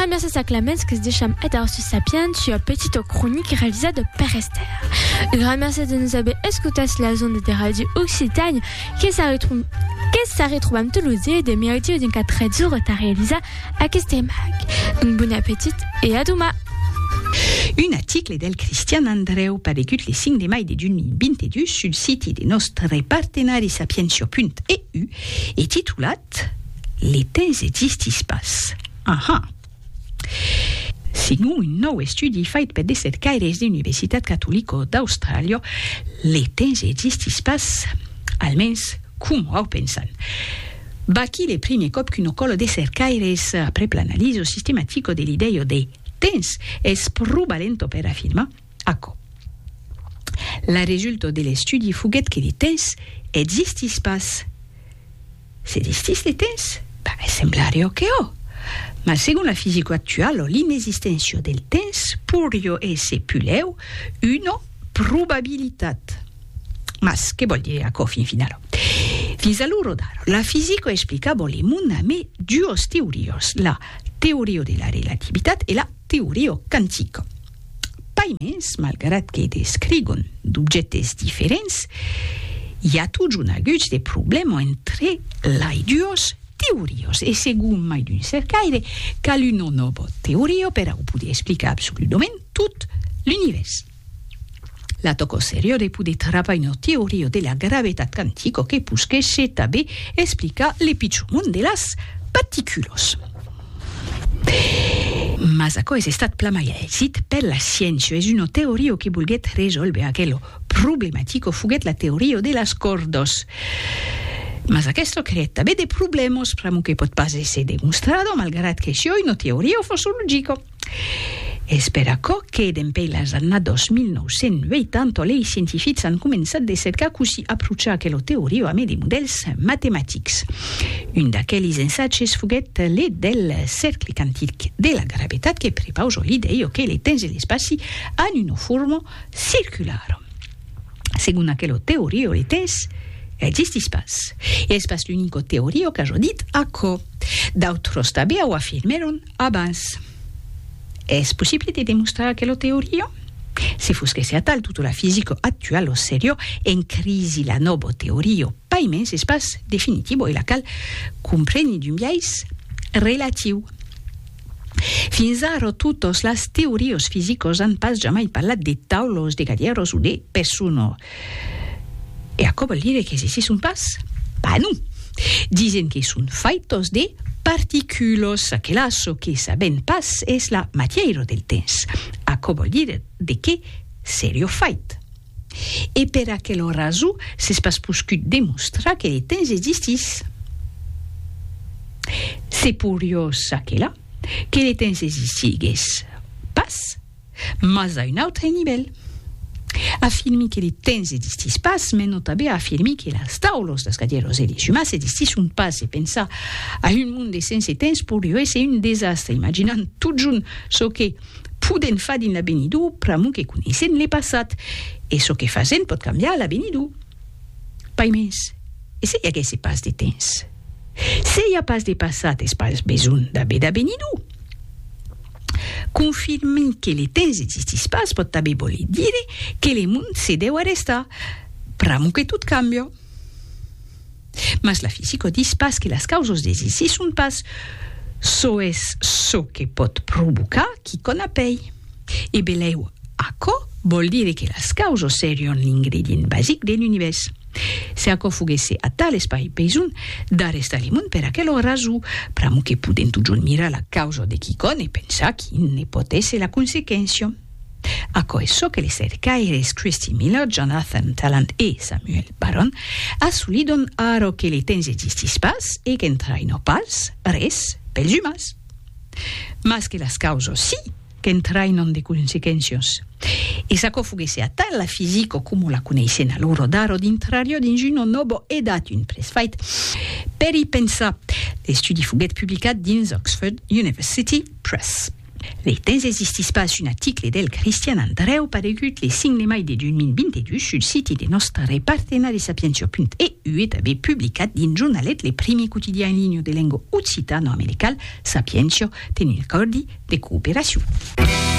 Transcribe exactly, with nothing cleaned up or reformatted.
Gracias a Clemens que se deixam être sur Sapiens sur petite chronique réalisée de Père Esther. Gracias de nous avoir écouté la zone de radio Occitanie qui s'arrête à Toulouse et de mériter d'un cas très dur à réaliser à Kestemag. Un bon appétit et à demain. Un article del Cristian Andreu parecut les cinq de mai de duemilavintidue sul site de nostre partenari sapiensio punt e u e titulat Les temps existis pas. Aha. Segon un nou estudi fait per de cercaires de l'Universitat Catolico d'Austràlia, les temps existis pas, almens cum ho pensan. Baqui le primi cop qu'un colo de cercaires après l'analisi sistematico dell'idea de temps es probalento per affirma acco. La risulto dell'estudi fuget che les temps existis pas. Se existis les temps? Bah, semblario che ho. Ma secondo la fisica attuale, l'inesistenza del temps purio esse puleu una probabilitat. Ma che vuol dire a fin finale? Fins all'uro d'aro, la fisica esplicava le muname duos teorios, la teoria de la relativitat e la teoria quantica. Paimens, malgrat que descrigon d'objectes diferents, hi ha tots un aguts de problema entre lai duos teorios e segun mai d'un cercaire cal una nova teoria per a poder explicar absolutament tot l'univers. La toco serio de poder treballar una teoria de la gravetat quantica que pusquesse també explicar l'epitxomon de las particulos. Mas aco es estat plamaia èxit per la ciència. És una teoria que volguet resolver aquello problematico fuguet la teoria de las cordos. Mas questo crea també de problemas pramo que pot pas ser demostrado malgrat que sia una teoria fosologica. És per això que dempe les années dos mil nou-cents vuitanta les científics han començat a cercar così approchar aquella teoria amb de models matemàtics. Un d'aquells ensatges fuguet le del cercle quantic de la gravetat que prepausa l'idea que les temps i l'espai han una forma circular. Segon aquella teoria, les temps existis pas. És pas l'unica teoria que jo dit acco. D'altros també ho afirmaron abans. És possible de demostrar aquella teoria? Se fos que sia tal, tota la fisica actual o serio en crisi la nova teoria paimens és pas definitiu e la cal compreni d'un biais relatiu. Fins ara totes les teories físiques han pas jamais parlat de taules, de galleros o de persones. E això vol dir que existís un pas? Bah non. Dicen que són feitos de partículas. Aquellasso que saben pas és la matèria del temps. Això vol dir de què serio fait. E per aquella raó s'és pas poscut demostrar que el temps existís. C'est curiós aquella que el temps existigués pas, mas a un altre nivell. Afirmi que les temps existis pas, mais també afirmi que les taules dels galleros e les humans existis un pas e pensar a un món de sense temps podria ser un desastre, imaginant tot junt so que poden fer din l'avenidor pramo que coneixen le passat e so que fazen pot canviar l'avenidor. Pas més, e se hi hagués pas de temps? Se hi ha pas de passat, és pas besoin d'haver d'avenidor. Confirmi que les temps existis pas pot també voler dire que le món se deu arrestar, pramo que tot canvia. Mas la física dis pas que les causes d'existir són pas, so és so que pot provocar qui conapei. E beleu, això vol dir que les causes serien l'ingredient bàsic de l'univers. Se això foguesse a tal espai besoin d'arrestar el món per aquella raó, pramo que podem tot junt mirar la causa de qui con e pensar qui ne pot ser la conseqüència. Això és so que les cercaires Christy Miller, Jonathan Tallant e Samuel Baron assolidon ara que les temps existis pas e que entraino pas res pels humans. Mas que les causes sí que entrainon de consequències. E s'aco foguesse a tal la fisica come la coneixen a loro d'aro d'intrario dins una nova edat un pres fait per i pensar. L'estudi fuguet publicat dins Oxford University Press. Reitens esistis pas un article del Cristian Andreu paregut le cinque mai de duemilaventidue sul siti de nostre partenari sapientio punto e u et avait publicat din giornalet le primi quotidiani in linea de lingua occitano-americal Sapientio tenir accordi de cooperazione.